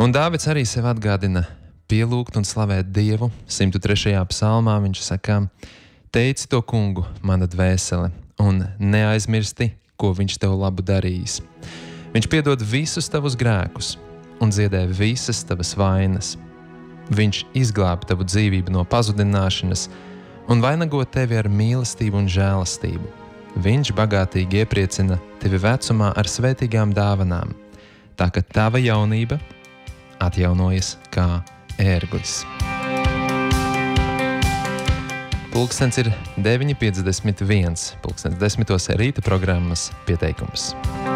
Un Dāvids arī sev atgādina pielūgt un slavēt Dievu. 103. psalmā viņš saka: Teici to kungu, mana dvēsele, un neaizmirsti, ko viņš tev labu darījis. Viņš piedod visus tavus grēkus un dziedē visas tavas vainas. Viņš izglāb tavu dzīvību no pazudināšanas un vainago tevi ar mīlestību un žēlastību. Viņš bagātīgi iepriecina tevi vecumā ar svētīgām dāvanām, tā ka tava jaunība atjaunojas kā ērglis. Pulkstens ir 9:51. Pulkstens 10. rīta programmas pieteikums.